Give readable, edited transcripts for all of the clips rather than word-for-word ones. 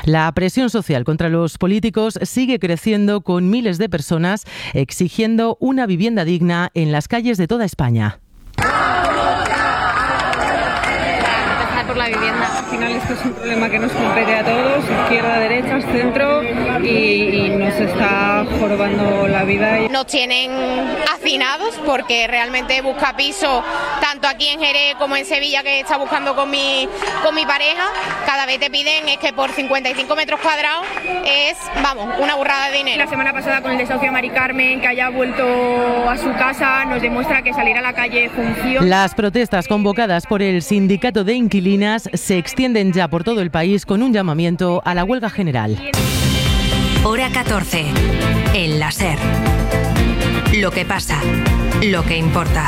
La presión social contra los políticos sigue creciendo, con miles de personas exigiendo una vivienda digna en las calles de toda España. Por la vivienda. Al final esto es un problema que nos compete a todos, izquierda, derecha, centro, y nos está jorobando la vida. Nos tienen hacinados porque realmente busca piso tanto aquí en Jerez como en Sevilla, que está buscando con mi pareja. Cada vez te piden es que por 55 metros cuadrados es, una burrada de dinero. La semana pasada con el desahucio a Mari Carmen, que haya vuelto a su casa, nos demuestra que salir a la calle funciona. Las protestas convocadas por el sindicato de inquilinas se extienden ya por todo el país, con un llamamiento a la huelga general. Hora 14. El La SER. Lo que pasa, lo que importa.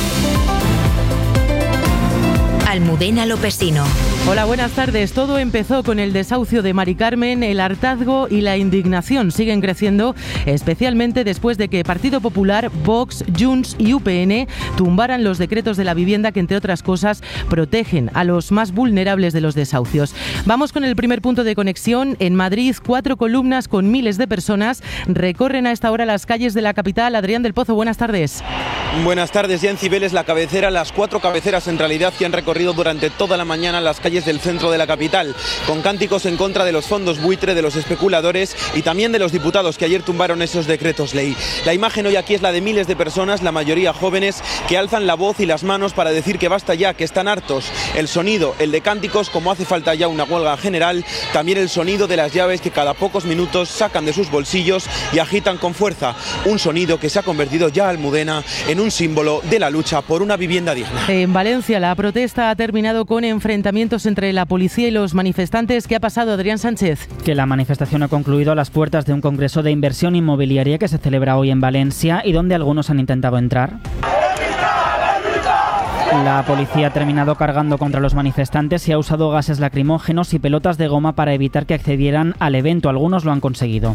Almudena Lopesino. Hola, buenas tardes. Todo empezó con el desahucio de Mari Carmen. El hartazgo y la indignación siguen creciendo, especialmente después de que Partido Popular, Vox, Junts y UPN tumbaran los decretos de la vivienda que, entre otras cosas, protegen a los más vulnerables de los desahucios. Vamos con el primer punto de conexión. En Madrid, 4 columnas con miles de personas recorren a esta hora las calles de la capital. Adrián del Pozo, buenas tardes. Buenas tardes. Ya en Cibeles, la cabecera, las 4 cabeceras en realidad, que han recorrido durante toda la mañana las calles del centro de la capital, con cánticos en contra de los fondos buitre, de los especuladores y también de los diputados que ayer tumbaron esos decretos ley. La imagen hoy aquí es la de miles de personas, la mayoría jóvenes, que alzan la voz y las manos para decir que basta ya, que están hartos. El sonido, el de cánticos, como hace falta ya una huelga general, también el sonido de las llaves que cada pocos minutos sacan de sus bolsillos y agitan con fuerza. Un sonido que se ha convertido ya, Almudena, en un símbolo de la lucha por una vivienda digna. En Valencia, la protesta ha terminado con enfrentamientos entre la policía y los manifestantes. ¿Qué ha pasado, Adrián Sánchez? Que la manifestación ha concluido a las puertas de un congreso de inversión inmobiliaria que se celebra hoy en Valencia y donde algunos han intentado entrar. La policía ha terminado cargando contra los manifestantes y ha usado gases lacrimógenos y pelotas de goma para evitar que accedieran al evento. Algunos lo han conseguido.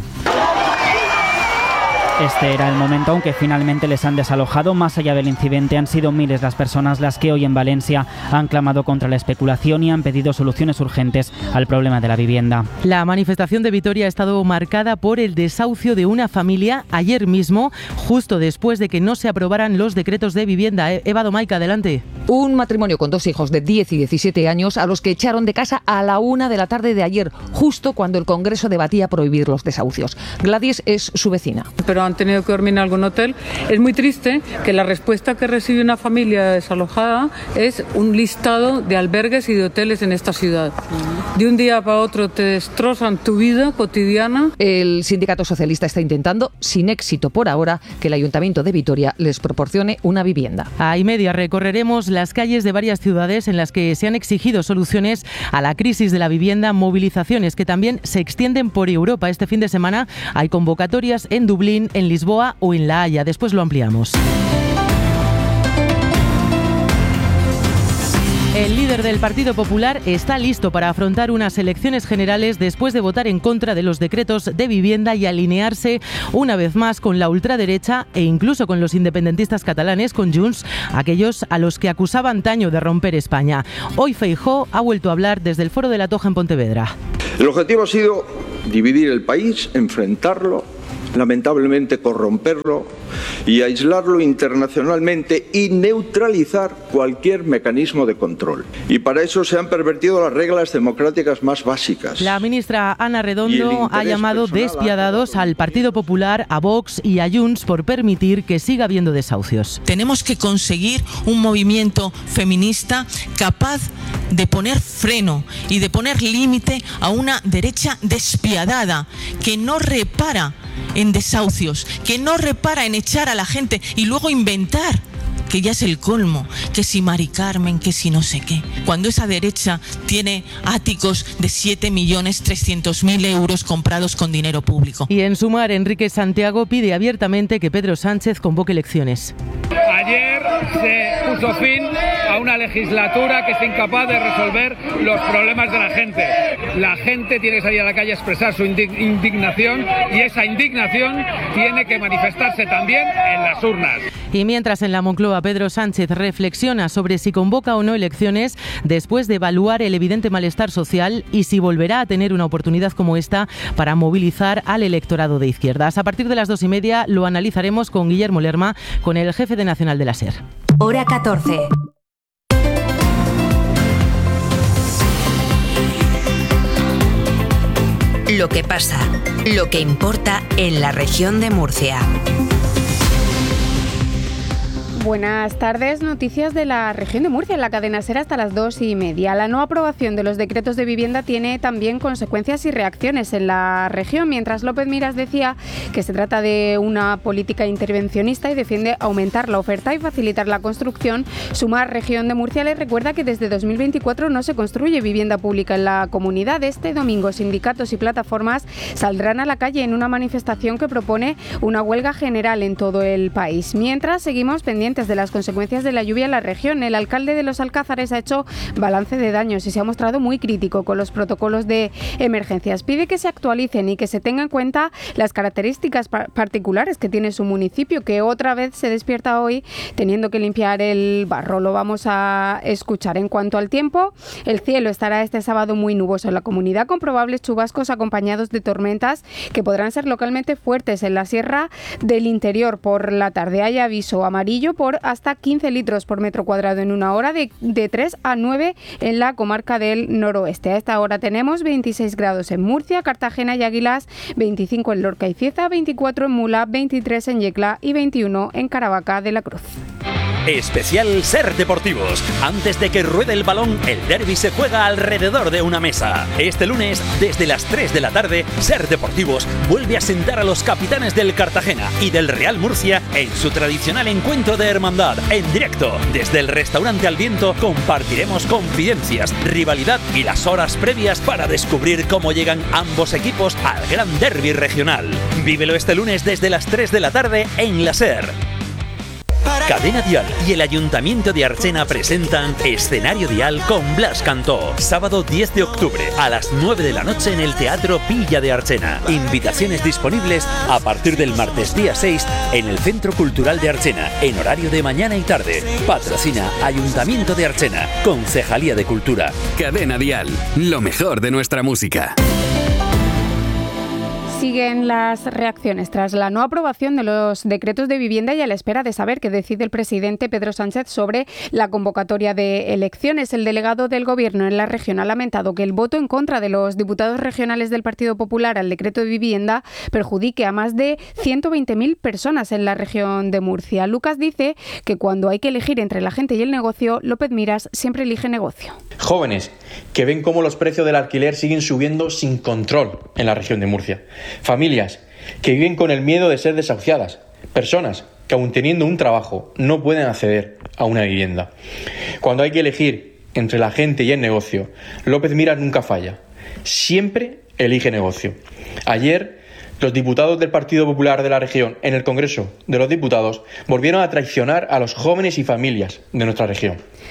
Este era el momento, aunque finalmente les han desalojado. Más allá del incidente, han sido miles las personas las que hoy en Valencia han clamado contra la especulación y han pedido soluciones urgentes al problema de la vivienda. La manifestación de Vitoria ha estado marcada por el desahucio de una familia ayer mismo, justo después de que no se aprobaran los decretos de vivienda. Eva Domaica, adelante. Un matrimonio con 2 hijos de 10 y 17 años a los que echaron de casa a la 1 de la tarde de ayer, justo cuando el Congreso debatía prohibir los desahucios. Gladys es su vecina. Pero han tenido que dormir en algún hotel. Es muy triste que la respuesta que recibe una familia desalojada es un listado de albergues y de hoteles en esta ciudad. De un día para otro te destrozan tu vida cotidiana. El sindicato socialista está intentando, sin éxito por ahora, que el Ayuntamiento de Vitoria les proporcione una vivienda. A y media recorreremos las calles de varias ciudades en las que se han exigido soluciones a la crisis de la vivienda, movilizaciones que también se extienden por Europa. Este fin de semana hay convocatorias en Dublín, en Lisboa o en La Haya. Después lo ampliamos. El líder del Partido Popular está listo para afrontar unas elecciones generales después de votar en contra de los decretos de vivienda y alinearse una vez más con la ultraderecha e incluso con los independentistas catalanes, con Junts, aquellos a los que acusaba antaño de romper España. Hoy Feijóo ha vuelto a hablar desde el Foro de la Toja en Pontevedra. El objetivo ha sido dividir el país, enfrentarlo, lamentablemente corromperlo y aislarlo internacionalmente y neutralizar cualquier mecanismo de control. Y para eso se han pervertido las reglas democráticas más básicas. La ministra Ana Redondo ha llamado despiadados al Partido Popular, a Vox y a Junts por permitir que siga habiendo desahucios. Tenemos que conseguir un movimiento feminista capaz de poner freno y de poner límite a una derecha despiadada que no repara en desahucios, que no repara en echar a la gente y luego inventar, que ya es el colmo, que si Mari Carmen, que si no sé qué. Cuando esa derecha tiene áticos de 7.300.000 euros comprados con dinero público. Y en Sumar, Enrique Santiago pide abiertamente que Pedro Sánchez convoque elecciones. Ayer se puso fin a a una legislatura que es incapaz de resolver los problemas de la gente. La gente tiene que salir a la calle a expresar su indignación y esa indignación tiene que manifestarse también en las urnas. Y mientras en la Moncloa Pedro Sánchez reflexiona sobre si convoca o no elecciones después de evaluar el evidente malestar social y si volverá a tener una oportunidad como esta para movilizar al electorado de izquierdas. A partir de las 2:30 lo analizaremos con Guillermo Lerma, con el jefe de Nacional de la SER. Hora 14. Lo que pasa, lo que importa en la región de Murcia. Buenas tardes, noticias de la región de Murcia en la cadena SER hasta las 2:30. La no aprobación de los decretos de vivienda tiene también consecuencias y reacciones en la región, mientras López Miras decía que se trata de una política intervencionista y defiende aumentar la oferta y facilitar la construcción. Sumar Región de Murcia les recuerda que desde 2024 no se construye vivienda pública en la comunidad. Este domingo sindicatos y plataformas saldrán a la calle en una manifestación que propone una huelga general en todo el país. Mientras seguimos pendientes de las consecuencias de la lluvia en la región. El alcalde de Los Alcázares ha hecho balance de daños y se ha mostrado muy crítico con los protocolos de emergencias. Pide que se actualicen y que se tengan en cuenta las características particulares que tiene su municipio, que otra vez se despierta hoy teniendo que limpiar el barro. Lo vamos a escuchar. En cuanto al tiempo, el cielo estará este sábado muy nuboso en la comunidad, con probables chubascos acompañados de tormentas que podrán ser localmente fuertes en la sierra del interior. Por la tarde hay aviso amarillo por hasta 15 litros por metro cuadrado en una hora, de 3 a 9 en la comarca del noroeste. A esta hora tenemos 26 grados en Murcia, Cartagena y Águilas, 25 en Lorca y Cieza, 24 en Mula, 23 en Yecla y 21 en Caravaca de la Cruz. Especial SER Deportivos. Antes de que ruede el balón, el derbi se juega alrededor de una mesa. Este lunes, desde las 3 de la tarde, SER Deportivos vuelve a sentar a los capitanes del Cartagena y del Real Murcia en su tradicional encuentro de hermandad. En directo, desde el restaurante Al Viento, compartiremos confidencias, rivalidad y las horas previas para descubrir cómo llegan ambos equipos al gran derbi regional. Vívelo este lunes desde las 3 de la tarde en la SER. Cadena Dial y el Ayuntamiento de Archena presentan Escenario Dial con Blas Cantó. Sábado 10 de octubre a las 9 de la noche en el Teatro Villa de Archena. Invitaciones disponibles a partir del martes día 6 en el Centro Cultural de Archena, en horario de mañana y tarde. Patrocina Ayuntamiento de Archena, Concejalía de Cultura. Cadena Dial, lo mejor de nuestra música. Siguen las reacciones tras la no aprobación de los decretos de vivienda y a la espera de saber qué decide el presidente Pedro Sánchez sobre la convocatoria de elecciones. El delegado del Gobierno en la región ha lamentado que el voto en contra de los diputados regionales del Partido Popular al decreto de vivienda perjudique a más de 120.000 personas en la región de Murcia. Lucas dice que cuando hay que elegir entre la gente y el negocio, López Miras siempre elige negocio. Jóvenes que ven cómo los precios del alquiler siguen subiendo sin control en la región de Murcia. Familias que viven con el miedo de ser desahuciadas. Personas que aun teniendo un trabajo no pueden acceder a una vivienda. Cuando hay que elegir entre la gente y el negocio, López Miras nunca falla. Siempre elige negocio. Ayer, los diputados del Partido Popular de la región en el Congreso de los Diputados volvieron a traicionar a los jóvenes y familias de nuestra región.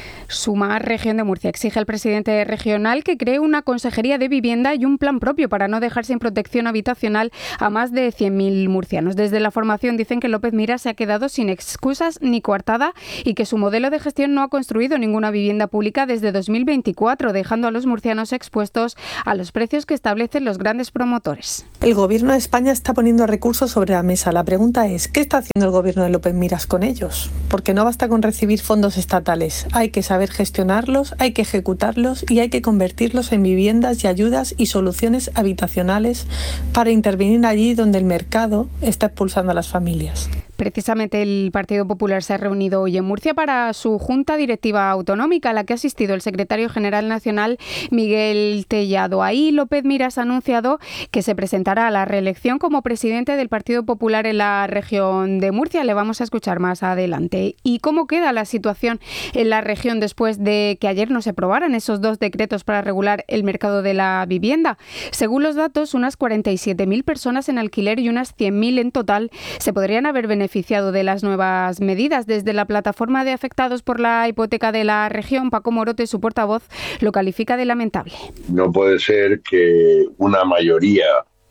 Sumar Región de Murcia exige al presidente regional que cree una consejería de vivienda y un plan propio para no dejar sin protección habitacional a más de 100.000 murcianos. Desde la formación dicen que López Miras se ha quedado sin excusas ni coartada y que su modelo de gestión no ha construido ninguna vivienda pública desde 2024, dejando a los murcianos expuestos a los precios que establecen los grandes promotores. El Gobierno de España está poniendo recursos sobre la mesa. La pregunta es, ¿qué está haciendo el Gobierno de López Miras con ellos? Porque no basta con recibir fondos estatales, hay que saber gestionarlos, hay que ejecutarlos y hay que convertirlos en viviendas y ayudas y soluciones habitacionales para intervenir allí donde el mercado está expulsando a las familias. Precisamente el Partido Popular se ha reunido hoy en Murcia para su Junta Directiva Autonómica, a la que ha asistido el secretario general nacional Miguel Tellado. Ahí López Miras ha anunciado que se presentará a la reelección como presidente del Partido Popular en la región de Murcia. Le vamos a escuchar más adelante. ¿Y cómo queda la situación en la región después de que ayer no se aprobaran esos dos decretos para regular el mercado de la vivienda? Según los datos, unas 47.000 personas en alquiler y unas 100.000 en total se podrían haber beneficiado beneficiado de las nuevas medidas. Desde la plataforma de afectados por la hipoteca de la región, Paco Morote, su portavoz, lo califica de lamentable. No puede ser que una mayoría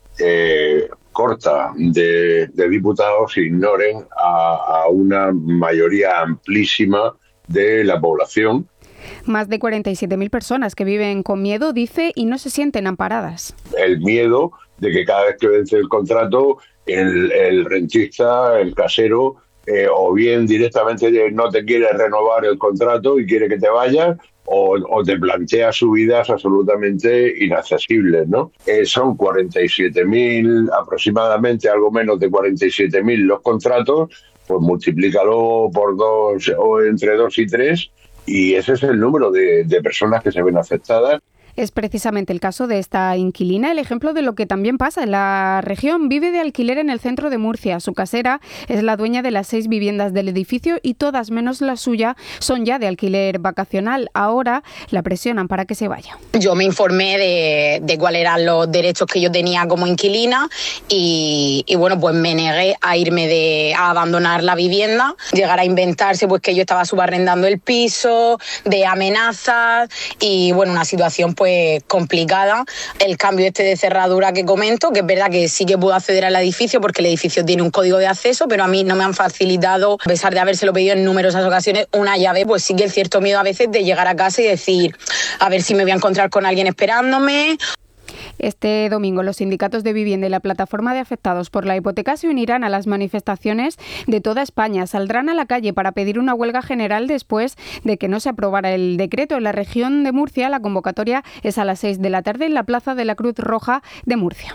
corta de diputados ignoren a una mayoría amplísima de la población. Más de 47.000 personas que viven con miedo, dice, y no se sienten amparadas. El miedo de que cada vez que vence el contrato, el rentista, el casero, o bien directamente no te quiere renovar el contrato y quiere que te vayas, o te plantea subidas absolutamente inaccesibles, ¿no? Son 47.000 aproximadamente, algo menos de 47.000 los contratos, pues multiplícalo por 2 o entre 2 y 3, y ese es el número de personas que se ven afectadas. Es precisamente el caso de esta inquilina el ejemplo de lo que también pasa en la región. Vive de alquiler en el centro de Murcia. Su casera es la dueña de las 6 viviendas del edificio y todas menos la suya son ya de alquiler vacacional. Ahora la presionan para que se vaya. Yo me informé de cuáles eran los derechos que yo tenía como inquilina y bueno, pues me negué a irme a abandonar la vivienda, llegar a inventarse pues que yo estaba subarrendando el piso, de amenazas y bueno, una situación pues complicada. El cambio de cerradura que comento, que es verdad que sí que puedo acceder al edificio porque el edificio tiene un código de acceso, pero a mí no me han facilitado, a pesar de habérselo pedido en numerosas ocasiones, una llave. Pues sí que el cierto miedo a veces de llegar a casa y decir, a ver si me voy a encontrar con alguien esperándome. Este domingo los sindicatos de vivienda y la plataforma de afectados por la hipoteca se unirán a las manifestaciones de toda España. Saldrán a la calle para pedir una huelga general después de que no se aprobara el decreto. En la región de Murcia la convocatoria es a las 6 de la tarde en la Plaza de la Cruz Roja de Murcia.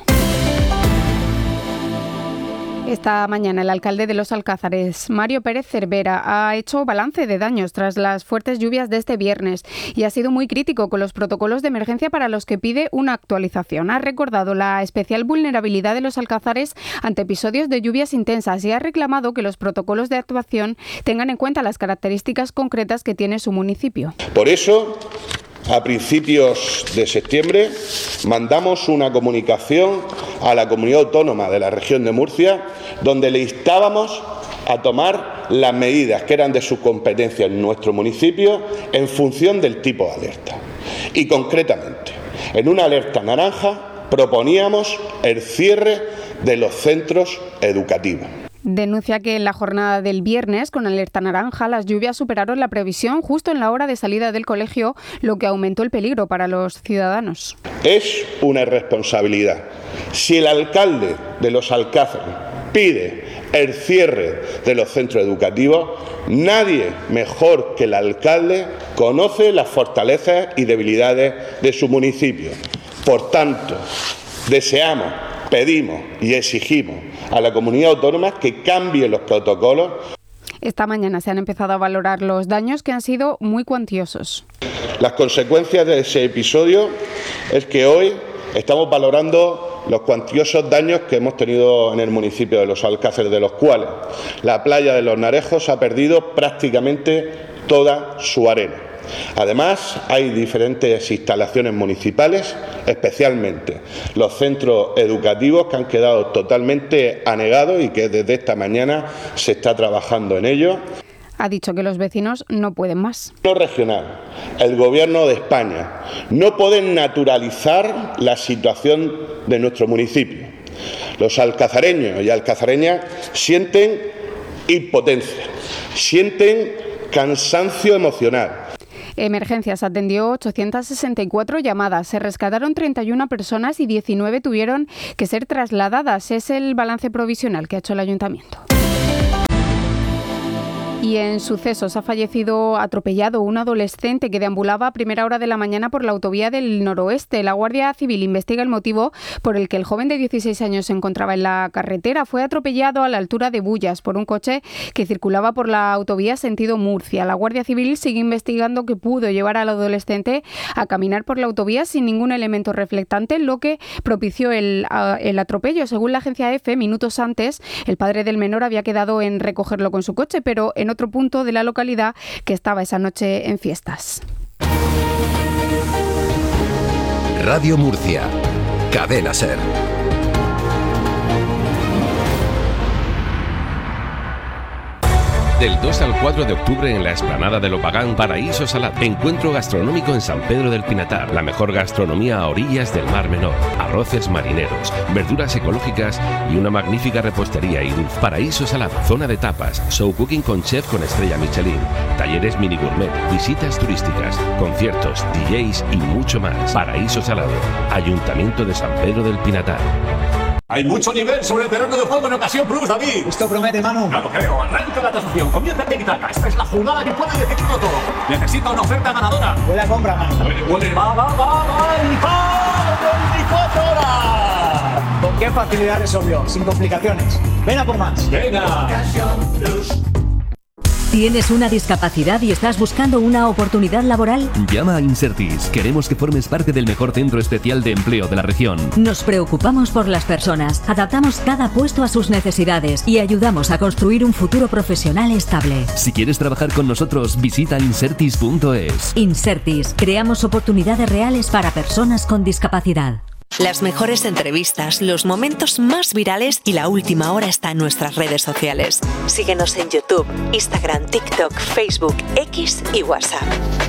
Esta mañana el alcalde de Los Alcázares, Mario Pérez Cervera, ha hecho balance de daños tras las fuertes lluvias de este viernes y ha sido muy crítico con los protocolos de emergencia para los que pide una actualización. Ha recordado la especial vulnerabilidad de Los Alcázares ante episodios de lluvias intensas y ha reclamado que los protocolos de actuación tengan en cuenta las características concretas que tiene su municipio. Por eso, a principios de septiembre, mandamos una comunicación a la comunidad autónoma de la región de Murcia, donde le instábamos a tomar las medidas que eran de su competencia en nuestro municipio en función del tipo de alerta. Y concretamente, en una alerta naranja proponíamos el cierre de los centros educativos. Denuncia que en la jornada del viernes, con alerta naranja, las lluvias superaron la previsión justo en la hora de salida del colegio, lo que aumentó el peligro para los ciudadanos. Es una irresponsabilidad. Si el alcalde de Los Alcázares pide el cierre de los centros educativos, nadie mejor que el alcalde conoce las fortalezas y debilidades de su municipio. Por tanto, deseamos, pedimos y exigimos a la comunidad autónoma que cambie los protocolos. Esta mañana se han empezado a valorar los daños que han sido muy cuantiosos. Las consecuencias de ese episodio es que hoy estamos valorando los cuantiosos daños que hemos tenido en el municipio de Los Alcázares, de los cuales la playa de Los Narejos ha perdido prácticamente toda su arena. Además, hay diferentes instalaciones municipales, especialmente los centros educativos, que han quedado totalmente anegados y que desde esta mañana se está trabajando en ello. Ha dicho que los vecinos no pueden más. El Gobierno regional, el Gobierno de España, no pueden naturalizar la situación de nuestro municipio. Los alcazareños y alcazareñas sienten impotencia, sienten cansancio emocional. Emergencias atendió 864 llamadas, se rescataron 31 personas y 19 tuvieron que ser trasladadas. Es el balance provisional que ha hecho el ayuntamiento. Y en sucesos ha fallecido atropellado un adolescente que deambulaba a primera hora de la mañana por la autovía del noroeste. La Guardia Civil investiga el motivo por el que el joven de 16 años se encontraba en la carretera. Fue atropellado a la altura de Bullas por un coche que circulaba por la autovía sentido Murcia. La Guardia Civil sigue investigando qué pudo llevar al adolescente a caminar por la autovía sin ningún elemento reflectante, lo que propició el atropello. Según la agencia EFE, minutos antes, el padre del menor había quedado en recogerlo con su coche, pero en otro punto de la localidad que estaba esa noche en fiestas. Radio Murcia, Cadena SER. Del 2 al 4 de octubre en la explanada de Lopagán, Paraíso Salado. Encuentro gastronómico en San Pedro del Pinatar. La mejor gastronomía a orillas del Mar Menor. Arroces marineros, verduras ecológicas y una magnífica repostería y dulce. Paraíso Salado. Zona de tapas. Show cooking con chef con estrella Michelin. Talleres mini gourmet. Visitas turísticas. Conciertos, DJs y mucho más. Paraíso Salado. Ayuntamiento de San Pedro del Pinatar. Hay mucho nivel sobre el terreno de juego en Ocasión Plus, David. Esto promete, Manu. No lo creo. Arranca la tasación. Comienza a quitarla. Esta es la jugada que puede decidirlo todo. Necesita una oferta ganadora. Buena compra, Manu. Puede. Va. ¡El 24 horas! ¿Con qué facilidad resolvió? Sin complicaciones. Ven a por más. Venga. Ocasión Plus. ¿Tienes una discapacidad y estás buscando una oportunidad laboral? Llama a Insertis. Queremos que formes parte del mejor centro especial de empleo de la región. Nos preocupamos por las personas, adaptamos cada puesto a sus necesidades y ayudamos a construir un futuro profesional estable. Si quieres trabajar con nosotros, visita insertis.es. Insertis. Creamos oportunidades reales para personas con discapacidad. Las mejores entrevistas, los momentos más virales y la última hora está en nuestras redes sociales. Síguenos en YouTube, Instagram, TikTok, Facebook, X y WhatsApp.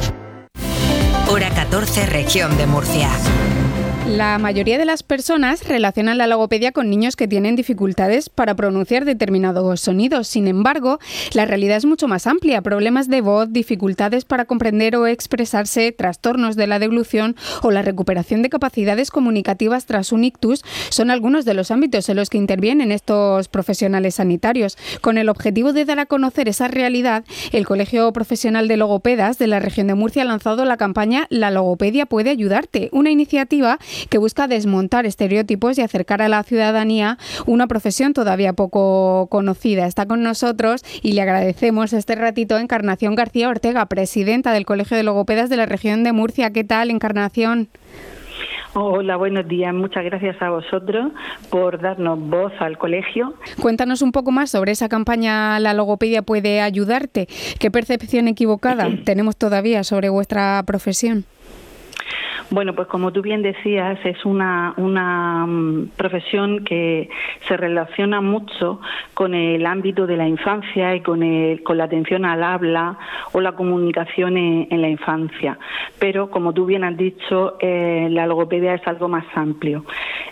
Hora 14, Región de Murcia. La mayoría de las personas relacionan la logopedia con niños que tienen dificultades para pronunciar determinados sonidos. Sin embargo, la realidad es mucho más amplia. Problemas de voz, dificultades para comprender o expresarse, trastornos de la deglución o la recuperación de capacidades comunicativas tras un ictus son algunos de los ámbitos en los que intervienen estos profesionales sanitarios. Con el objetivo de dar a conocer esa realidad, el Colegio Profesional de Logopedas de la Región de Murcia ha lanzado la campaña La logopedia puede ayudarte, una iniciativa que busca desmontar estereotipos y acercar a la ciudadanía una profesión todavía poco conocida. Está con nosotros y le agradecemos este ratito Encarnación García Ortega, presidenta del Colegio de Logopedas de la Región de Murcia. ¿Qué tal, Encarnación? Hola, buenos días. Muchas gracias a vosotros por darnos voz al colegio. Cuéntanos un poco más sobre esa campaña La logopedia puede ayudarte. ¿Qué percepción equivocada tenemos todavía sobre vuestra profesión? Bueno, pues como tú bien decías, es una profesión que se relaciona mucho con el ámbito de la infancia y con la atención al habla o la comunicación en la infancia. Pero, como tú bien has dicho, la logopedia es algo más amplio.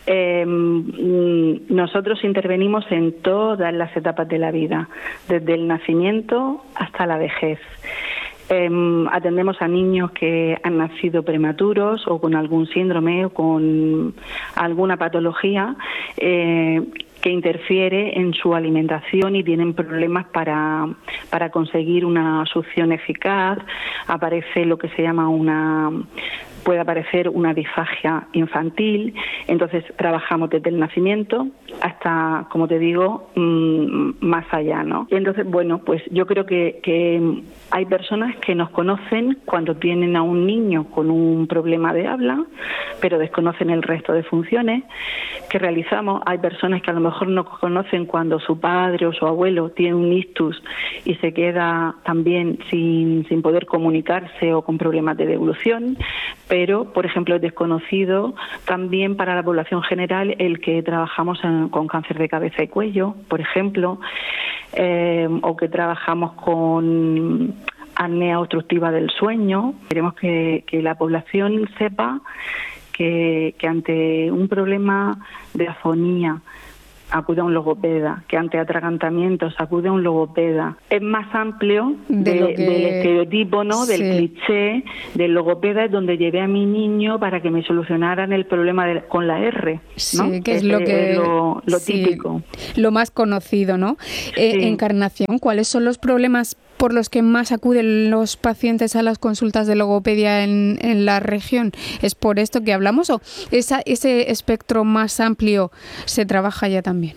Nosotros intervenimos en todas las etapas de la vida, desde el nacimiento hasta la vejez. Atendemos a niños que han nacido prematuros o con algún síndrome o con alguna patología que interfiere en su alimentación y tienen problemas para conseguir una succión eficaz. Aparece lo que se llama puede aparecer una disfagia infantil. Entonces trabajamos desde el nacimiento hasta, como te digo, más allá, ¿no? Y entonces, bueno, pues yo creo que hay personas que nos conocen cuando tienen a un niño con un problema de habla, pero desconocen el resto de funciones que realizamos. Hay personas que a lo mejor nos conocen cuando su padre o su abuelo tiene un ictus y se queda también sin poder comunicarse o con problemas de deglución. Pero, por ejemplo, es desconocido también para la población general el que trabajamos con cáncer de cabeza y cuello, por ejemplo, o que trabajamos con apnea obstructiva del sueño. Queremos que la población sepa que ante un problema de afonía acude a un logopeda, que ante atragantamientos acude a un logopeda. Es más amplio del estereotipo, ¿no? Del cliché del logopeda, es donde llevé a mi niño para que me solucionaran el problema con la R, ¿no? Sí, que es lo típico. Lo más conocido, ¿no? Encarnación, ¿cuáles son los problemas por los que más acuden los pacientes a las consultas de logopedia en la región? ¿Es por esto que hablamos o ese espectro más amplio se trabaja ya también?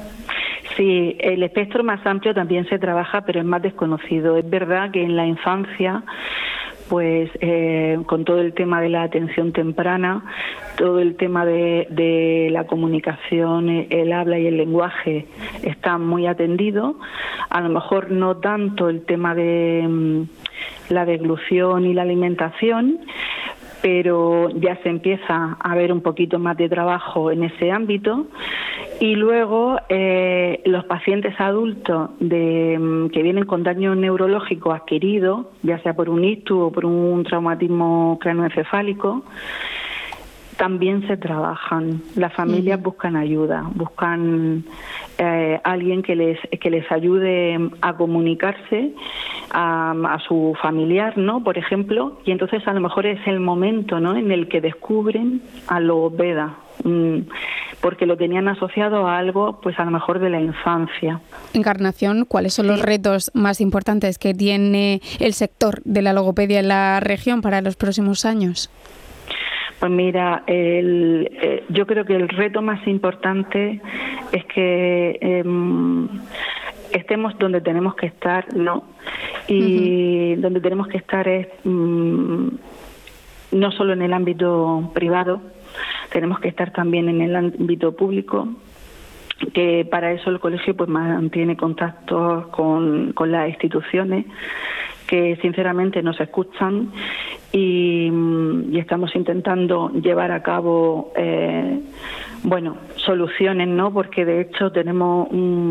Sí, el espectro más amplio también se trabaja, pero es más desconocido. Es verdad que en la infancia, pues con todo el tema de la atención temprana, todo el tema de la comunicación, el habla y el lenguaje está muy atendido. A lo mejor no tanto el tema de la deglución y la alimentación, pero ya se empieza a ver un poquito más de trabajo en ese ámbito. Y luego los pacientes adultos que vienen con daño neurológico adquirido, ya sea por un ictus o por un traumatismo craneoencefálico, también se trabajan. Las familias buscan ayuda, buscan alguien que les ayude a comunicarse a su familiar, ¿no? Por ejemplo, y entonces a lo mejor es el momento, ¿no?, en el que descubren al logopeda, porque lo tenían asociado a algo, pues a lo mejor de la infancia. Encarnación, ¿cuáles son los retos más importantes que tiene el sector de la logopedia en la región para los próximos años? Pues mira, yo creo que el reto más importante es que estemos donde tenemos que estar, ¿no? Y donde tenemos que estar es no solo en el ámbito privado, tenemos que estar también en el ámbito público, que para eso el colegio pues mantiene contactos con las instituciones que sinceramente nos escuchan y estamos intentando llevar a cabo soluciones, ¿no? Porque de hecho tenemos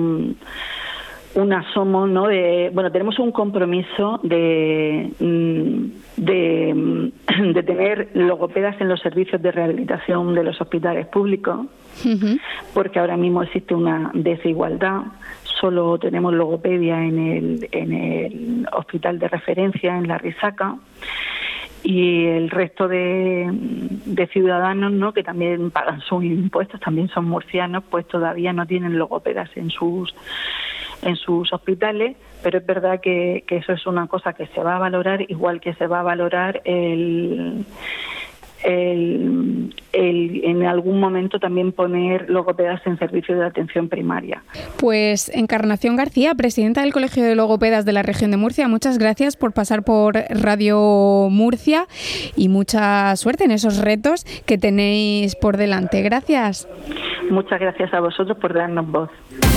tenemos un compromiso de tener logopedas en los servicios de rehabilitación de los hospitales públicos, porque ahora mismo existe una desigualdad. Solo tenemos logopedia en el hospital de referencia, en La Risaca, y el resto de ciudadanos, ¿no?, que también pagan sus impuestos, también son murcianos, pues todavía no tienen logopedas en sus hospitales, pero es verdad que eso es una cosa que se va a valorar, igual que se va a valorar en algún momento también poner logopedas en servicios de atención primaria. Pues Encarnación García, presidenta del Colegio de Logopedas de la región de Murcia, muchas gracias por pasar por Radio Murcia y mucha suerte en esos retos que tenéis por delante. Gracias. Muchas gracias a vosotros por darnos voz.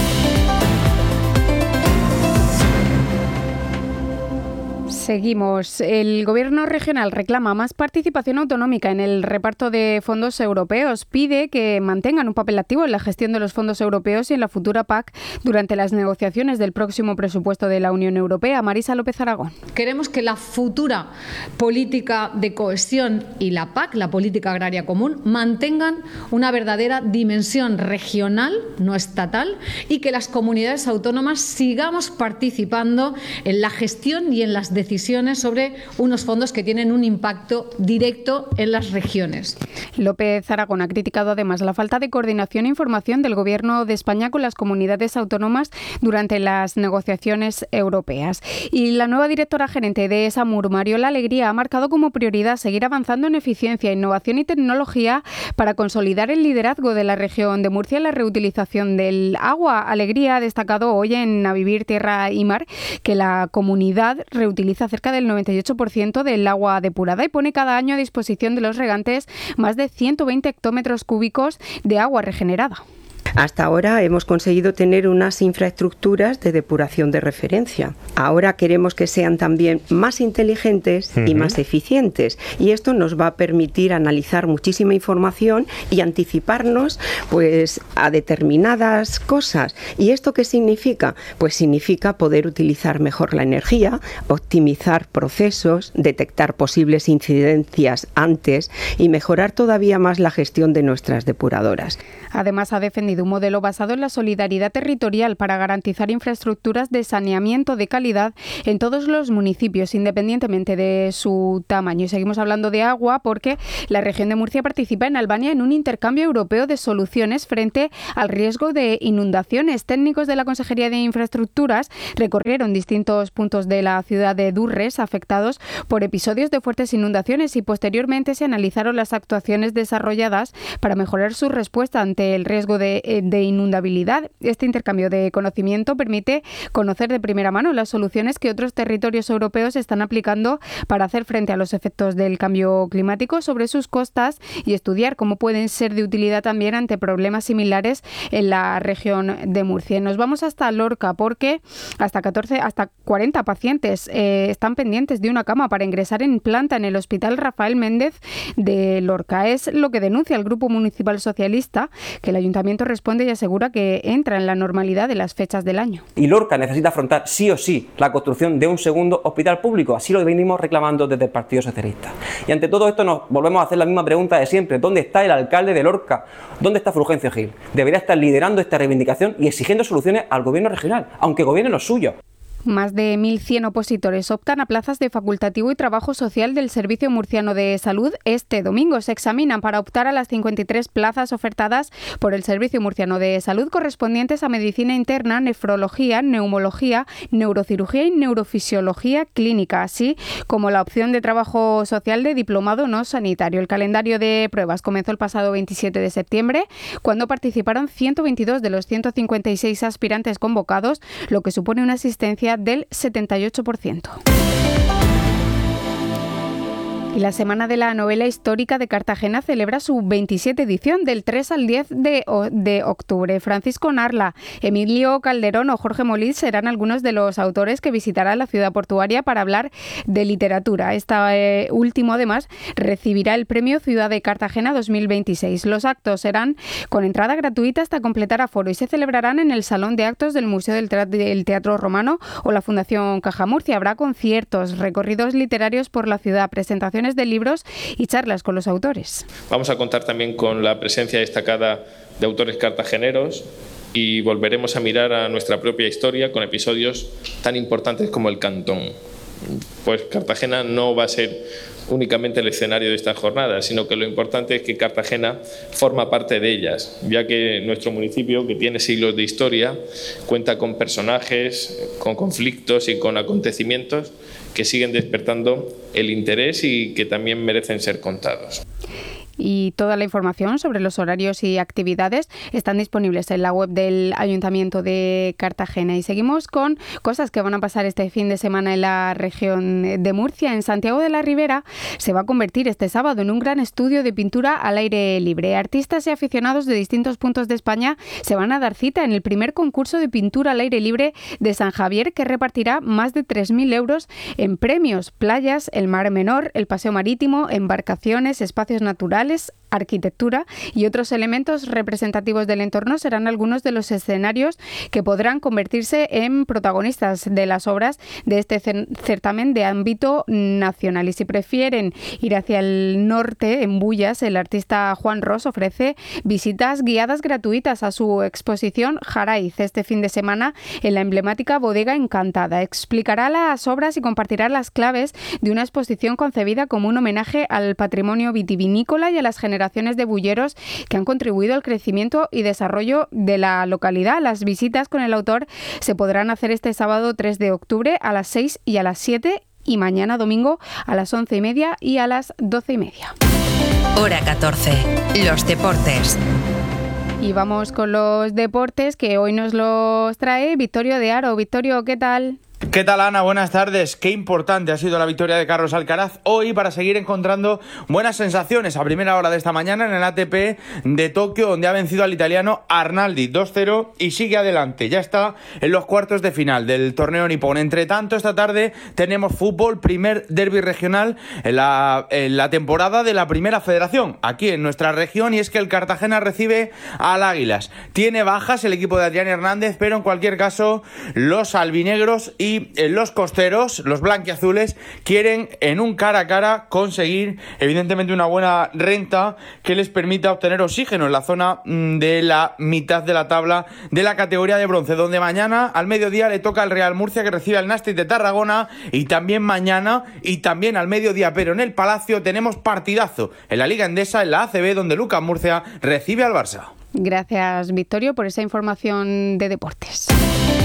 Seguimos. El Gobierno regional reclama más participación autonómica en el reparto de fondos europeos. Pide que mantengan un papel activo en la gestión de los fondos europeos y en la futura PAC durante las negociaciones del próximo presupuesto de la Unión Europea. Marisa López Aragón. Queremos que la futura política de cohesión y la PAC, la política agraria común, mantengan una verdadera dimensión regional, no estatal, y que las comunidades autónomas sigamos participando en la gestión y en las decisiones sobre unos fondos que tienen un impacto directo en las regiones. López Aragón ha criticado además la falta de coordinación e información del Gobierno de España con las comunidades autónomas durante las negociaciones europeas. Y la nueva directora gerente de SAMUR, Mariola Alegría, ha marcado como prioridad seguir avanzando en eficiencia, innovación y tecnología para consolidar el liderazgo de la región de Murcia en la reutilización del agua. Alegría ha destacado hoy en A Vivir Tierra y Mar que la comunidad reutiliza cerca del 98% del agua depurada y pone cada año a disposición de los regantes más de 120 hectómetros cúbicos de agua regenerada. Hasta ahora hemos conseguido tener unas infraestructuras de depuración de referencia. Ahora queremos que sean también más inteligentes y más eficientes. Y esto nos va a permitir analizar muchísima información y anticiparnos pues a determinadas cosas. ¿Y esto qué significa? Pues significa poder utilizar mejor la energía, optimizar procesos, detectar posibles incidencias antes y mejorar todavía más la gestión de nuestras depuradoras. Además, ha defendido un modelo basado en la solidaridad territorial para garantizar infraestructuras de saneamiento de calidad en todos los municipios, independientemente de su tamaño. Y seguimos hablando de agua porque la región de Murcia participa en Albania en un intercambio europeo de soluciones frente al riesgo de inundaciones. Técnicos de la Consejería de Infraestructuras recorrieron distintos puntos de la ciudad de Durres afectados por episodios de fuertes inundaciones y posteriormente se analizaron las actuaciones desarrolladas para mejorar su respuesta ante el riesgo de de inundabilidad. Este intercambio de conocimiento permite conocer de primera mano las soluciones que otros territorios europeos están aplicando para hacer frente a los efectos del cambio climático sobre sus costas y estudiar cómo pueden ser de utilidad también ante problemas similares en la región de Murcia. Nos vamos hasta Lorca porque hasta 40 pacientes están pendientes de una cama para ingresar en planta en el Hospital Rafael Méndez de Lorca. Es lo que denuncia el Grupo Municipal Socialista, que el Ayuntamiento responde y asegura que entra en la normalidad de las fechas del año. Y Lorca necesita afrontar sí o sí la construcción de un segundo hospital público, así lo venimos reclamando desde el Partido Socialista. Y ante todo esto nos volvemos a hacer la misma pregunta de siempre: ¿dónde está el alcalde de Lorca? ¿Dónde está Fulgencio Gil? Debería estar liderando esta reivindicación y exigiendo soluciones al gobierno regional, aunque gobierne los suyos. Más de 1.100 opositores optan a plazas de facultativo y trabajo social del Servicio Murciano de Salud. Este domingo se examinan para optar a las 53 plazas ofertadas por el Servicio Murciano de Salud correspondientes a medicina interna, nefrología, neumología, neurocirugía y neurofisiología clínica, así como la opción de trabajo social de diplomado no sanitario. El calendario de pruebas comenzó el pasado 27 de septiembre, cuando participaron 122 de los 156 aspirantes convocados, lo que supone una asistencia del 78%. Y la Semana de la Novela Histórica de Cartagena celebra su 27 edición del 3 al 10 de octubre. Francisco Narla, Emilio Calderón o Jorge Molís serán algunos de los autores que visitarán la ciudad portuaria para hablar de literatura. Este último, además, recibirá el premio Ciudad de Cartagena 2026. Los actos serán con entrada gratuita hasta completar aforo y se celebrarán en el Salón de Actos del Museo del Teatro Romano o la Fundación Caja Murcia. Habrá conciertos, recorridos literarios por la ciudad, presentaciones de libros y charlas con los autores. Vamos a contar también con la presencia destacada de autores cartageneros y volveremos a mirar a nuestra propia historia con episodios tan importantes como el Cantón. Pues Cartagena no va a ser únicamente el escenario de estas jornadas, sino que lo importante es que Cartagena forma parte de ellas, ya que nuestro municipio, que tiene siglos de historia, cuenta con personajes, con conflictos y con acontecimientos que siguen despertando el interés y que también merecen ser contados. Y toda la información sobre los horarios y actividades están disponibles en la web del Ayuntamiento de Cartagena. Y seguimos con cosas que van a pasar este fin de semana en la región de Murcia. En Santiago de la Ribera se va a convertir este sábado en un gran estudio de pintura al aire libre. Artistas y aficionados de distintos puntos de España se van a dar cita en el primer concurso de pintura al aire libre de San Javier, que repartirá más de 3.000 euros en premios: playas, el Mar Menor, el paseo marítimo, embarcaciones, espacios naturales, arquitectura y otros elementos representativos del entorno serán algunos de los escenarios que podrán convertirse en protagonistas de las obras de este certamen de ámbito nacional. Y si prefieren ir hacia el norte, en Bullas, el artista Juan Ros ofrece visitas guiadas gratuitas a su exposición Jaraiz este fin de semana en la emblemática Bodega Encantada. Explicará las obras y compartirá las claves de una exposición concebida como un homenaje al patrimonio vitivinícola y a las generaciones de bulleros que han contribuido al crecimiento y desarrollo de la localidad. Las visitas con el autor se podrán hacer este sábado 3 de octubre a las 6 y a las 7 y mañana domingo a las 11:30 y a las 12:30. Hora 14. Los deportes. Y vamos con los deportes que hoy nos los trae Victorio de Aro. Victorio, ¿qué tal? ¿Qué tal, Ana? Buenas tardes. Qué importante ha sido la victoria de Carlos Alcaraz hoy para seguir encontrando buenas sensaciones a primera hora de esta mañana en el ATP de Tokio, donde ha vencido al italiano Arnaldi 2-0 y sigue adelante. Ya está en los cuartos de final del torneo nipón. Entre tanto, esta tarde tenemos fútbol, primer derbi regional en la temporada de la Primera Federación, aquí en nuestra región, y es que el Cartagena recibe al Águilas. Tiene bajas el equipo de Adrián Hernández, pero en cualquier caso los albinegros y los costeros, los blanquiazules, quieren en un cara a cara conseguir evidentemente una buena renta que les permita obtener oxígeno en la zona de la mitad de la tabla de la categoría de bronce, donde mañana al mediodía le toca al Real Murcia, que recibe al Nàstic de Tarragona, y también mañana y también al mediodía, pero en el Palacio, tenemos partidazo en la Liga Endesa, en la ACB, donde Lucas Murcia recibe al Barça. Gracias, Victorio, por esa información de deportes.